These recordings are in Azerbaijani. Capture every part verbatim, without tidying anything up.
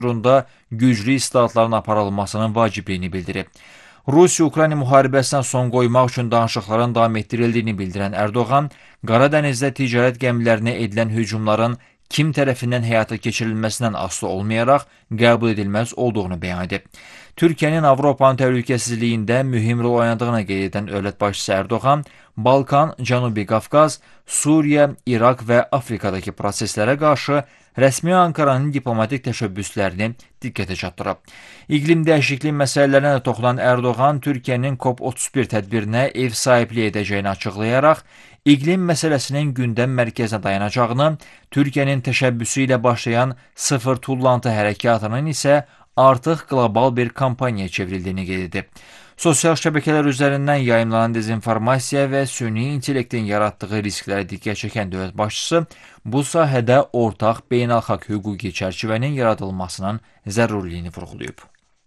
da güclü islahatların aparılmasının vacibliyini bildirib. Rusiya-Ukrayna müharibəsinə son qoymaq üçün danışıqların davam etdirildiyini bildirən Erdoğan, Qara dənizdə ticarət gəmilərinə edilən hücumların kim tərəfindən həyata keçirilməsindən asılı olmayaraq qəbul edilməz olduğunu bəyan edib. Türkiyənin Avropanın təhlükəsizliyində mühüm rol oynadığını qeyd edən dövlət başçısı Erdoğan, Balkan, Cənubi Qafqaz, Suriya, İraq və Afrikadakı proseslərə qarşı rəsmi Ankaranın diplomatik təşəbbüslərini diqqətə çatdırıb. İqlim dəyişikliyi məsələlərinə də toxunan Erdoğan, Türkiyənin COP otuz bir tədbirinə ev sahibliyi edəcəyini açıqlayaraq, iqlim məsələsinin gündəm mərkəzinə dayanacağını, Türkiyənin təşəbbüsü ilə başlayan sıfır tullantı hərəkatının isə artıq qlobal bir kampaniyaya çevrildiyini qeyd edib. Sosial şəbəkələr üzərindən yayımlanan dezinformasiya və süni intellektin yaratdığı risklərə diqqət çəkən dövlət başçısı bu sahədə ortaq beynəlxalq hüquqi çərçivənin yaradılmasının zərurliyini vurğulayıb.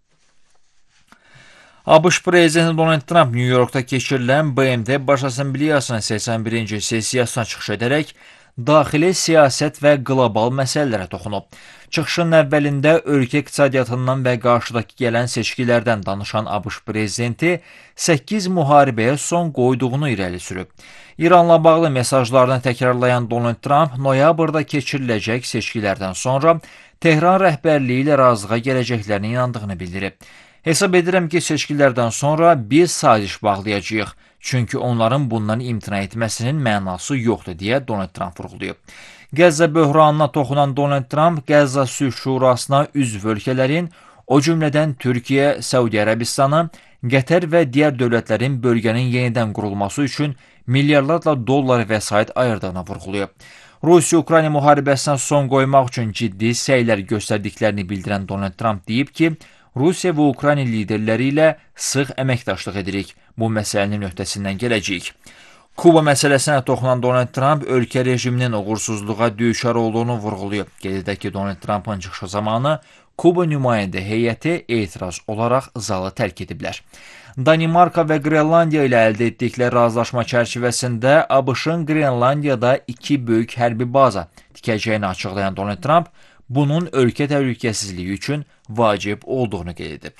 ABŞ prezidenti Donald Trump New Yorkda keçirilən B M T Baş Assambleyasının səksən birinci sessiyasına çıxış edərək daxili siyasət və qlobal məsələlərə toxunub. Çıxışın əvvəlində ölkə iqtisadiyyatından və qarşıdakı gələn seçkilərdən danışan ABŞ prezidenti səkkiz müharibəyə son qoyduğunu irəli sürüb. İranla bağlı mesajlarını təkrarlayan Donald Trump noyabrda keçiriləcək seçkilərdən sonra Tehran rəhbərliyi ilə razılığa gələcəklərinə inandığını bildirib. Hesab edirəm ki, seçkilərdən sonra biz saziş bağlayacağıq, çünki onların bundan imtina etməsinin mənası yoxdur, deyə Donald Trump vurğulayıb. Qəzza böhranına toxunan Donald Trump, Qəzza Sülh Şurasına üzv ölkələrin, o cümlədən Türkiyə, Səudi Ərəbistanı, Qətər və digər dövlətlərin bölgənin yenidən qurulması üçün milyarlarla dollar vəsait ayırdığını vurğulayıb. Rusiya-Ukrayna müharibəsinə son qoymaq üçün ciddi səylər göstərdiklərini bildirən Donald Trump deyib ki, Rusiya və Ukrayna liderləri ilə sıx əməkdaşlıq edirik. Bu məsələnin öhdəsindən gələcəyik. Kuba məsələsinə toxunan Donald Trump ölkə rejiminin uğursuzluğa düçar olduğunu vurğulayıb. Qeyd edək ki, Donald Trumpın çıxışı zamanı Kuba nümayəndə heyəti etiraz olaraq zalı tərk ediblər. Danimarka və Qrenlandiya ilə əldə etdikləri razılaşma çərçivəsində ABŞ-ın Qrenlandiyada iki böyük hərbi baza tikəcəyini açıqlayan Donald Trump, bunun ölkə təhlükəsizliyi üçün vacib olduğunu qeyd edib.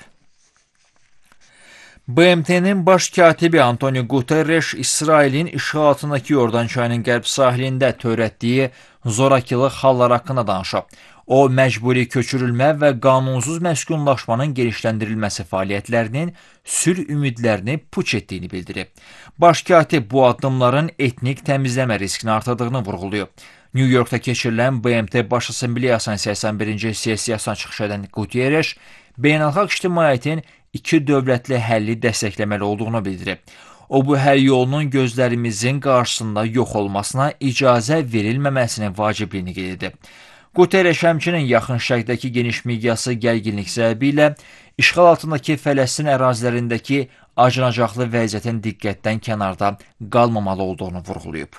B M T-nin baş katibi Antonio Guterres İsrailin işğal altındakı Yordan çayının qərb sahilində törətdiyi zorakılıq hallar haqqında danışıb. O, məcburi köçürülmə və qanunsuz məskunlaşmanın genişləndirilməsi fəaliyyətlərinin sülh ümidlərini puç etdiyini bildirib. Baş katib bu addımların etnik təmizləmə riskini artırdığını vurğulayıb. New Yorkda keçirilən B M T Baş Assambleyasının səksən birinci sessiyasına çıxış edən Guterres, beynəlxalq ictimaiyyətin iki dövlətli həlli dəstəkləməli olduğunu bildirib. O, bu həll yolunun gözlərimizin qarşısında yox olmasına icazə verilməməsinin vacibliyini qeyd edib. Guterres həmçinin yaxın şərqdəki geniş miqyaslı gərginlik səbəbilə işğal altındakı Fələstin ərazilərindəki acınacaqlı vəziyyətin diqqətdən kənarda qalmamalı olduğunu vurğulayıb.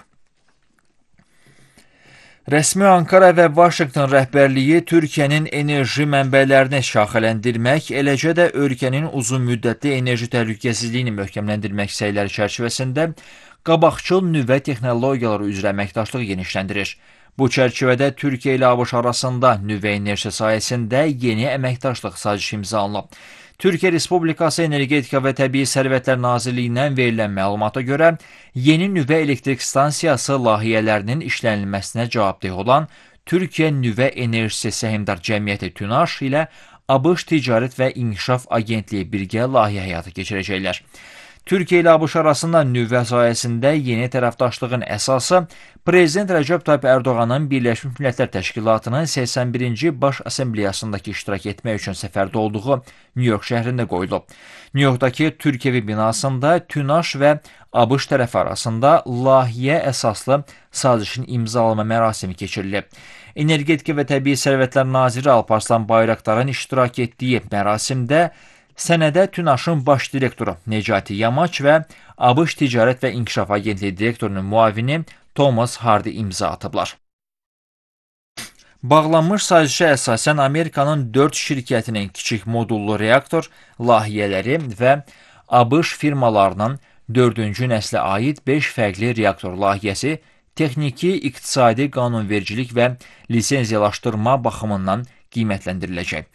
Rəsmi Ankara və Vaşinqton rəhbərliyi Türkiyənin enerji mənbələrini şaxələndirmək, eləcə də ölkənin uzun müddətli enerji təhlükəsizliyini möhkəmləndirmək səyləri çərçivəsində qabaqcıl nüvə texnologiyaları üzrə əməkdaşlıq genişləndirir. Bu çərçivədə Türkiyə ilə ABŞ arasında nüvə enerjisi sayəsində yeni əməkdaşlıq sazişi imzalanıb. Türkiyə Respublikası Energetika və Təbii Sərvətlər Nazirliyindən verilən məlumata görə, yeni nüvə elektrik stansiyası layihələrinin işlənilməsinə cavabdeh olan Türkiyə Nüvə Enerjisi Səhmdar Cəmiyyəti TÜNAŞ ilə ABŞ Ticarət və İnkişaf Agentliyi birgə layihə həyata keçirəcəklər. Türkiyə ilə ABŞ arasında nüvə sayəsində yeni tərəfdaşlığın əsası Prezident Rəcəb Tayyip Ərdoğanın Birləşmiş Millətlər Təşkilatının səksən birinci Baş Assambleyasındakı iştirak etmək üçün səfərdə olduğu New York şəhərində qoyulub. New Yorkdakı Türkiyevi binasında TÜNAŞ və ABŞ tərəfi arasında layihə əsaslı sazişin imzalama mərasimi keçirilib. Energetika və Təbii Sərvətlər Naziri Alparslan Bayraqdarın iştirak etdiyi mərasimdə sənədə TÜNAŞın baş direktoru Necati Yamaç və ABŞ Ticarət və İnkişaf Agentliyi direktorunun müavini Thomas Hardy imza atıblar. Bağlanmış sazişə əsasən Amerikanın dörd şirkətinin kiçik modullu reaktor layihələri və ABŞ firmalarının dördüncü nəslə aid beş fərqli reaktor layihəsi texniki, iqtisadi, qanunvericilik və lisenziyalaşdırma baxımından qiymətləndiriləcək.